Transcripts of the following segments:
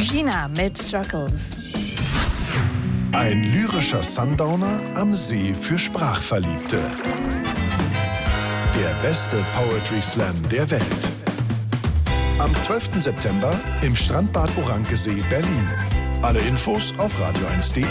Gina mit Circles. Ein lyrischer Sundowner am See für Sprachverliebte. Der beste Poetry Slam der Welt. Am 12. September im Strandbad Orankesee, Berlin. Alle Infos auf radio1.de.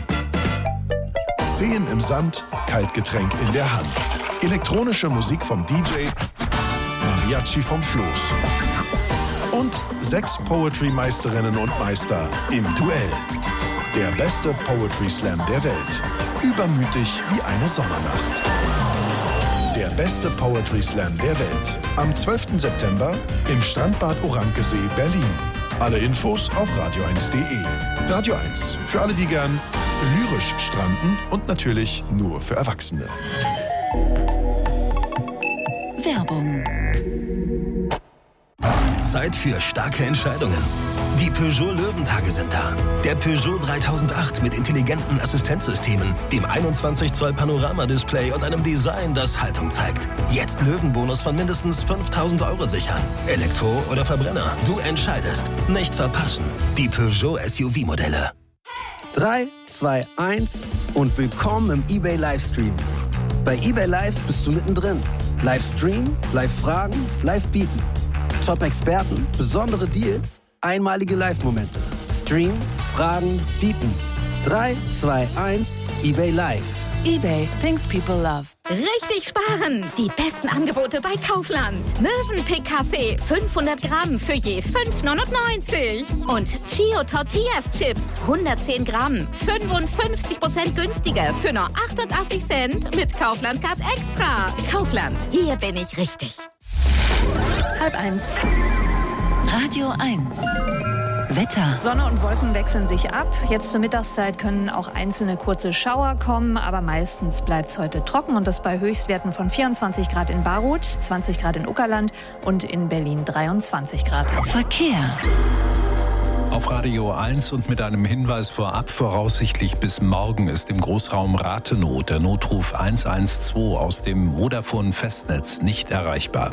Seen im Sand, Kaltgetränk in der Hand. Elektronische Musik vom DJ, Mariachi vom Floß. Und 6 Poetry-Meisterinnen und Meister im Duell. Der beste Poetry Slam der Welt. Übermütig wie eine Sommernacht. Der beste Poetry Slam der Welt. Am 12. September im Strandbad Orankesee, Berlin. Alle Infos auf radio1.de. Radio 1. Für alle, die gern lyrisch stranden und natürlich nur für Erwachsene. Werbung. Zeit für starke Entscheidungen. Die Peugeot Löwentage sind da. Der Peugeot 3008 mit intelligenten Assistenzsystemen, dem 21 Zoll Panoramadisplay und einem Design, das Haltung zeigt. Jetzt Löwenbonus von mindestens 5.000 € sichern. Elektro oder Verbrenner, du entscheidest. Nicht verpassen. Die Peugeot SUV-Modelle. 3, 2, 1 und willkommen im eBay Livestream. Bei eBay Live bist du mittendrin. Livestream, Live-Fragen, Live-Bieten. Top-Experten, besondere Deals, einmalige Live-Momente. Stream, Fragen, Bieten. 3, 2, 1, eBay Live. eBay, things people love. Richtig sparen! Die besten Angebote bei Kaufland. Mövenpick Kaffee 500 Gramm für je 5,99. Und Chio Tortillas Chips 110 Gramm 55% günstiger für nur 88 Cent mit Kaufland Card Extra. Kaufland, hier bin ich richtig. 12:30. Radio 1. Wetter. Sonne und Wolken wechseln sich ab. Jetzt zur Mittagszeit können auch einzelne kurze Schauer kommen, aber meistens bleibt es heute trocken und das bei Höchstwerten von 24 Grad in Baruth, 20 Grad in Uckerland und in Berlin 23 Grad. Verkehr. Auf Radio 1 und mit einem Hinweis vorab, voraussichtlich bis morgen ist im Großraum Rathenow der Notruf 112 aus dem Vodafone-Festnetz nicht erreichbar.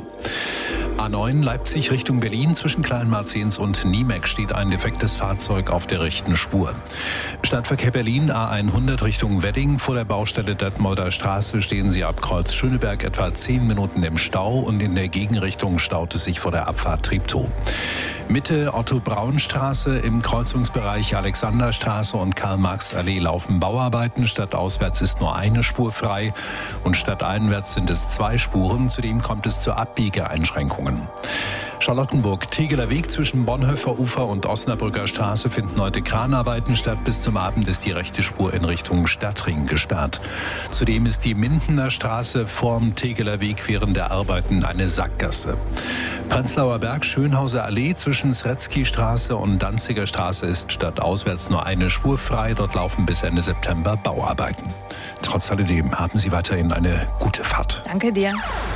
A9 Leipzig Richtung Berlin zwischen Kleinmarzens und Niemeck steht ein defektes Fahrzeug auf der rechten Spur. Stadtverkehr Berlin A100 Richtung Wedding. Vor der Baustelle Detmolder Straße stehen Sie ab Kreuz Schöneberg etwa 10 Minuten im Stau und in der Gegenrichtung staut es sich vor der Abfahrt Treptow. Mitte Otto-Braun-Straße im Kreuzungsbereich Alexanderstraße und Karl-Marx-Allee laufen Bauarbeiten. Stadtauswärts ist nur eine Spur frei und stadteinwärts sind es 2 Spuren. Zudem kommt es zu Abbiegeeinschränkungen. Charlottenburg, Tegeler Weg zwischen Bonhoeffer Ufer und Osnabrücker Straße finden heute Kranarbeiten statt. Bis zum Abend ist die rechte Spur in Richtung Stadtring gesperrt. Zudem ist die Mindener Straße vorm Tegeler Weg während der Arbeiten eine Sackgasse. Prenzlauer Berg, Schönhauser Allee zwischen Sretzky-Straße und Danziger Straße ist stadtauswärts nur eine Spur frei. Dort laufen bis Ende September Bauarbeiten. Trotz alledem haben Sie weiterhin eine gute Fahrt. Danke dir.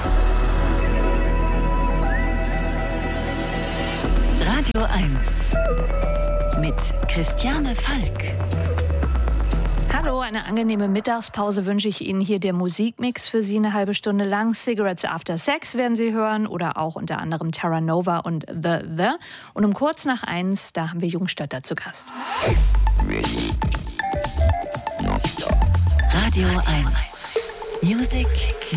Radio 1 mit Christiane Falk. Hallo, eine angenehme Mittagspause wünsche ich Ihnen. Hier der Musikmix für Sie eine halbe Stunde lang. Cigarettes After Sex werden Sie hören oder auch unter anderem Terra Nova und The. Und um kurz nach 1, da haben wir Jungstötter zu Gast. Radio 1 Music